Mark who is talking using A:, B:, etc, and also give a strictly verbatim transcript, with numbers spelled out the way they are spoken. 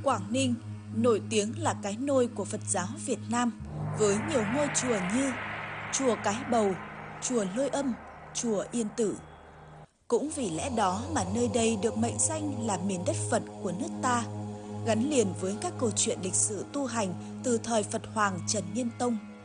A: Quảng Ninh nổi tiếng là cái nôi của Phật giáo Việt Nam với nhiều ngôi chùa như chùa Cái Bầu, chùa Lôi Âm, chùa Yên Tử. Cũng vì lẽ đó mà nơi đây được mệnh danh là miền đất Phật của nước ta, gắn liền với các câu chuyện lịch sử tu hành từ thời Phật Hoàng Trần Nhân Tông.